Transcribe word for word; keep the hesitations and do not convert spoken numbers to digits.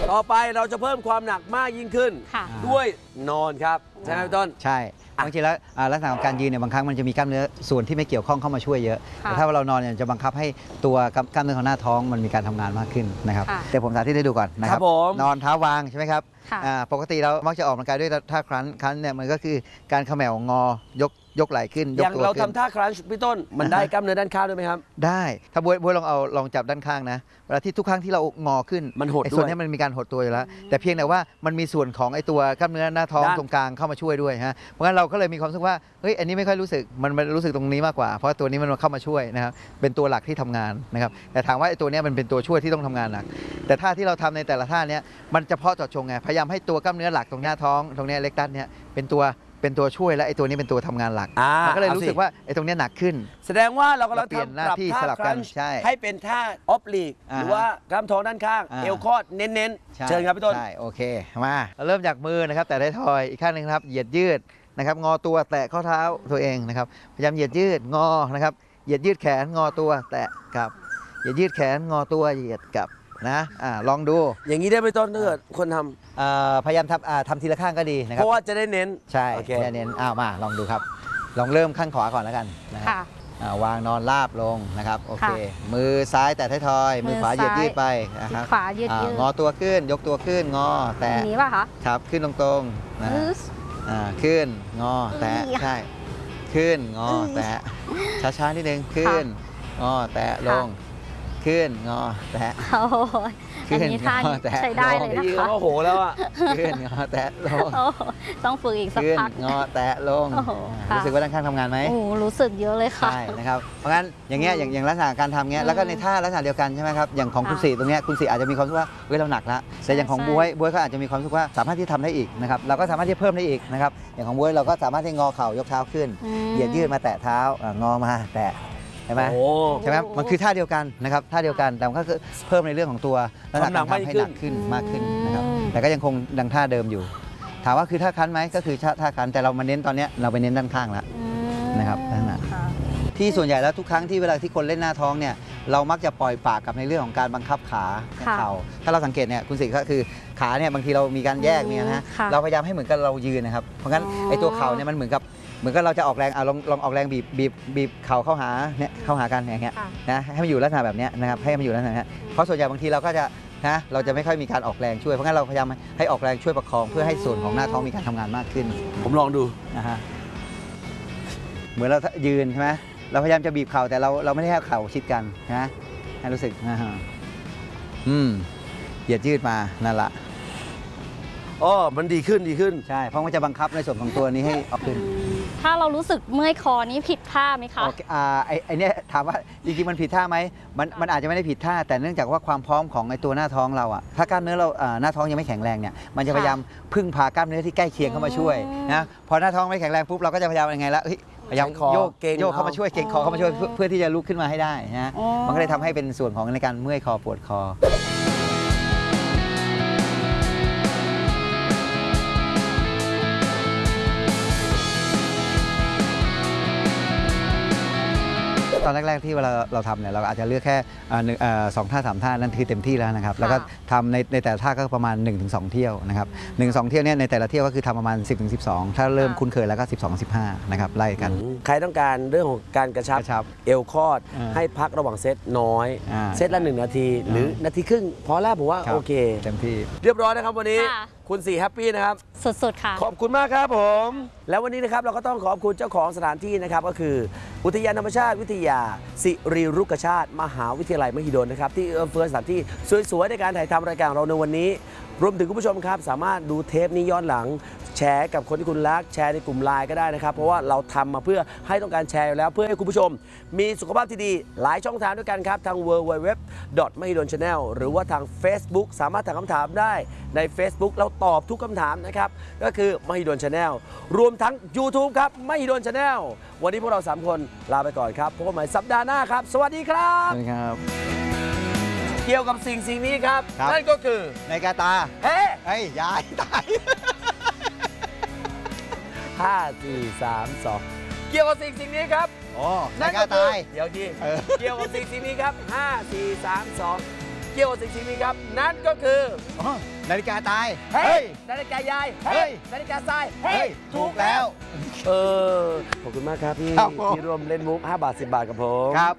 ต่อไปเราจะเพิ่มความหนักมากยิ่งขึ้นด้วยนอนครับใช่ไหมพี่ต้นใช่บางทีแล้วลักษณะของการยืนเนี่ยบางครั้งมันจะมีกล้ามเนื้อส่วนที่ไม่เกี่ยวข้องเข้ามาช่วยเยอะแต่ถ้าเรานอนเนี่ยจะบังคับให้ตัวกล้ามเนื้อของหน้าท้องมันมีการทำงานมากขึ้นนะครับเดี๋ยวผมสาธิตให้ดูก่อนนะครับนอนเท้าวางใช่ไหมครับปกติเรามักจะออกกำลังกายด้วยท่าครั้นครั้นเนี่ยมันก็คือการเขม่างอยกยกไหล่ขึ้นอย่างเราทำท่าครั้นพี่ต้นมันได้กล้ามเนื้อด้านข้างด้วยไหมครับได้ถ้าบวยบวยลองเอาลองจับด้านข้างนะเวลาที่ทุกครั้งที่เรางอขึ้นมันหดด้วยส่วนนี้มันมีการหดตัวอยู่แล้วแต่เพียงแต่ว่ามันมีส่วนของไอ้ตัวกล้ามเนื้อหน้าท้องตรงกลางเข้ามาช่วยด้วยฮะเพราะงั้นเราก็เลยมีความรู้สึกว่าเฮ้ยอันนี้ไม่ค่อยรู้สึกมันมันรู้สึกตรงนี้มากกว่าเพราะตัวนี้มันเข้ามาช่วยนะครับเป็นตัวหลักที่ทำงานนะครับแต่ถามว่าไอ้ตัวนี้มันเป็นตัวช่วยที่ต้องทำงานหนักแต่ท่าที่เราทำในแต่ละท่านี้มันเฉพาะเจาะจงไงพยายามให้ตัวกล้ามเนื้อหลักตรงหน้าท้องตรงนี้เล็กตัสเนี่ยเป็นตัวเป็นตัวช่วยและไอ้ตัวนี้เป็นตัวทำงานหลักมันก็เลยรู้สึกว่าไอ้ตรงนี้หนักขึ้นแสดงว่าเรากำลังทำหน้าที่สลับกันใช่ให้เป็นท่าออฟลีกหรือว่ากล้ามท้องด้านข้างเอวคอดเน้นๆเชิญครับพี่ต้นใช่โอเคมาเริ่มจากมือนะครับแต่ได้ทอยอีกข้างหนึ่งครับเหยียดยืดนะครับงอตัวแตะข้อเท้าตัวเองนะครับพยายามเหยียดยืดงอนะครับเหยียดยืดแขนงอตัวแตะกลับเหยียดยืดแขนงอตัวเหยียดกลับนะอ่าลองดูอย่างนี้ได้ไหมต้นถ้าเกิดคนทำพยายามทำทำทีละข้างก็ดีนะครับเพราะว่าจะได้เน้นใช่จะเน้นอ้าวมาลองดูครับลองเริ่มข้างขวาก่อนแล้วกันนะครับวางนอนราบลงนะครับโอเคมือซ้ายแต่ท้ายทอยมือขวาเหยียดยืดไปนะครับขวายืดยืดงอตัวขึ้นยกตัวขึ้นงอแตะนี้ป่ะคะครับขึ้นตรงๆนะขึ้นงอแตะใช่ขึ้นงอแตะช้าๆนิดนึงขึ้นงอแตะลงขึ้นงอแตะอันนี้ท่าใช้ได้เลยนะคะโอ้โหแล้วอ่ะขึ้นงอแตะลงต้องฝึกอีกสักพักงอแตะลงรู้สึกว่าด้านข้างทำงานไหมโอ้รู้สึกเยอะเลยค่ะใช่นะครับเพราะงั้นอย่างเงี้ยอย่างอย่างลักษณะการทำเงี้ยแล้วก็ในท่าลักษณะเดียวกันใช่ไหมครับอย่างของคุณสีตรงเนี้ยคุณสีอาจจะมีความรู้สึกว่าเฮ้ยเราหนักแล้วแต่อย่างของบ๊วยบ๊วยก็อาจจะมีความรู้สึกว่าสามารถที่ทำได้อีกนะครับเราก็สามารถที่เพิ่มได้อีกนะครับอย่างของบ๊วยเราก็สามารถที่งอเข่ายกเท้าขึ้นเหยียดยืดมาแตะเท้างอมาแตะใช่ไหมใช่ไหมมันคือท่าเดียวกันนะครับท่าเดียวกันแต่มันก็คือเพิ่มในเรื่องของตัวน้ำหนักทำให้หนักขึ้นมากขึ้นนะครับแต่ก็ยังคงดังท่าเดิมอยู่ถามว่าคือท่าคันไหมก็คือท่าคันแต่เรามาเน้นตอนนี้เราไปเน้นด้านข้างแล้วนะครับนั่นแหละที่ส่วนใหญ่แล้วทุกครั้งที่เวลาที่คนเล่นหน้าท้องเนี่ยเรามักจะปล่อยปากกับในเรื่องของการบังคับขาเข่าถ้าเราสังเกตเนี่ยคุณสิก็คือขาเนี่ยบางทีเรามีการแยกเนี่ยนะเราพยายามให้เหมือนกับเรายืนนะครับเพราะงั้นไอ้ตัวเข่าเนี่ยมันเหมือนกับเหมือนกับเราจะออกแรงอ่ะลองลองออกแรงบีบบีบบีบเข่าเข้าหาเนี่ยเข้าหากันอย่างเงี้ยนะให้มันอยู่ลักษณะแบบนี้นะครับให้มันอยู่ลักษณะนี้เพราะส่วนใหญ่บางทีเราก็จะนะเราจะไม่ค่อยมีการออกแรงช่วยเพราะงั้นเราพยายามให้ออกแรงช่วยประคองเพื่อให้ส่วนของหน้าท้องมีการทำงานมากขึ้นผมลองดูนะฮะเหมือนเรายืนใช่ไหมเราพยายามจะบีบเข่าแต่เราเราไม่ได้ให้เข่าชิดกันนะให้รู้สึกนะฮะอืมเหยียดยืดมานั่นละอ๋อมันดีขึ้นดีขึ้นใช่เพราะมันจะบังคับในส่วนของตัวนี้ให้ออกขึ้นถ้าเรารู้สึกเมื่อยคอนี้ผิดท่าไหมคะอ่าไอ้ไอ้นี่ถามว่าจริงๆมันผิดท่าไหมมันมันอาจจะไม่ได้ผิดท่าแต่เนื่องจากว่าความพร้อมของไอ้ตัวหน้าท้องเราอ่ะถ้ากล้ามเนื้อเราหน้าท้องยังไม่แข็งแรงเนี่ยมันจะพยายามพึ่งพากล้ามเนื้อที่ใกล้เคียงเข้ามาช่วยนะพอหน้าท้องไม่แข็งแรงปุ๊บเราก็จะพยายามยังไงละพยายามโยกโยกเข้ามาช่วยเก่งคอเข้ามาช่วยเพื่อที่จะลุกขึ้นมาให้ได้นะมันก็เลยทำให้เป็นส่วนของในการเมื่อยคอปวดคอตอนแรกๆที่เวลาเราทำเนี่ยเราอาจจะเลือกแค่สองท่าสามท่านั่นคือเต็มที่แล้วนะครับแล้วก็ทำในในแต่ละท่าก็ประมาณ หนึ่งถึงสอง เที่ยวนะครับหนึ่ง สองเที่ยวเนี่ยในแต่ละเที่ยวก็คือทำประมาณ สิบถึงสิบสอง ถ้าเริ่มคุ้นเคยแล้วก็ สิบสอง สิบห้า นะครับไล่กันใครต้องการเรื่องของการกระชับเอวคอดให้พักระหว่างเซตน้อยเซตละหนึ่งนาทีหรือนาทีครึ่งพอแล้วผมว่าโอเคเต็มที่เรียบร้อยนะครับวันนี้คุณสี่แฮปปี้นะครับสุดๆค่ะขอบคุณมากครับผมแล้ววันนี้นะครับเราก็ต้องขอบคุณเจ้าของสถานที่นะครับก็คืออุทยานธรรมชาติวิทยาสิริรุกชาติมหาวิทยาลัยมหิดลนะครับที่เอื้อเฟื้อสถานที่สวยๆในการถ่ายทำรายการเราในวันนี้รวมถึงคุณผู้ชมครับสามารถดูเทปนี้ย้อนหลังแชร์กับคนที่คุณรักแชร์ในกลุ่มไลน์ก็ได้นะครับเพราะว่าเราทำมาเพื่อให้ต้องการแชร์แล้วเพื่อให้คุณผู้ชมมีสุขภาพที่ดีหลายช่องทางด้วยกันครับทาง ดับเบิลยู ดับเบิลยู ดับเบิลยู ดอท มหิดล ชาแนล หรือว่าทาง Facebook สามารถถามคำถามได้ใน Facebook เราตอบทุกคำถามนะครับก็คือมหิดล ชาแนล รวมทั้ง YouTube ครับมหิดล ชาแนล วันนี้พวกเราสามคนลาไปก่อนครับพบกันใหม่สัปดาห์หน้าครับสวัสดีครับสวัสดีครับเกี่ยวกับสิ่งสิ่งนี้ครับนั่นก็คือในกาตาเฮ้ไอ้ยายตายห้า สี่ สาม สองเกี่ยวกับสิ่งสิ่งนี้ครับโอ้นั่นก็ตายเดี๋ยวทีเกี่ยวกับสิ่งสิ่งนี้ครับห้า สี่ สาม สองเกี่ยวกับสิ่งสิ่งนี้ครับ นั่นก็คืออ๋อนาฬิกาตายเฮ้ยนาฬิกายายเฮ้ยนาฬิกาทรายเฮ้ยถูกแล้วเออ ขอบคุณมากครับพี่ครับผมที่ร่วมเล่นมุกห้าบาทสิบบาทกับผมครับ